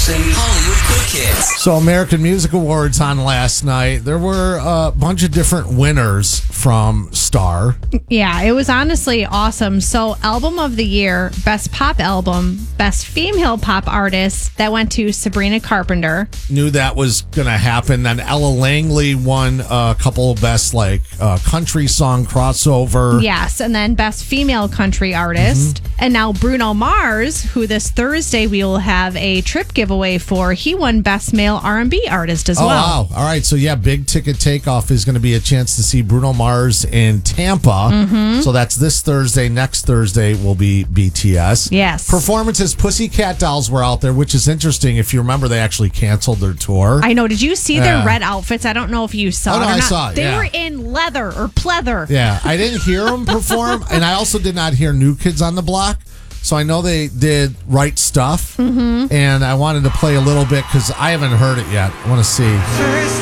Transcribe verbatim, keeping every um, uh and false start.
Hollywood Quick Hits. So, American Music Awards on last night. There were a bunch of different winners from Star. Yeah, it was honestly awesome. So, Album of the Year, Best Pop Album, Best Female Pop Artist, that went to Sabrina Carpenter. Knew that was going to happen. Then Ella Langley won a couple of best, like, uh, country song crossover. Yes, and then Best Female Country Artist. Mm-hmm. And now Bruno Mars, who this Thursday we will have a trip giveaway for, he won Best Male R and B Artist as oh, well. Wow. All right. So, yeah, big ticket takeoff is going to be a chance to see Bruno Mars in Tampa. Mm-hmm. So that's this Thursday. Next Thursday will be B T S. Yes. Performances, Pussycat Dolls were out there, which is interesting. If you remember, they actually canceled their tour. I know. Did you see their Yeah. red outfits? I don't know if you saw Oh, it no, or I not. saw it, They yeah. were in leather or pleather. Yeah, I didn't hear them perform, and I also did not hear New Kids on the Block. So I know they did Right Stuff, Mm-hmm. and I wanted to play a little bit because I haven't heard it yet. I want to see.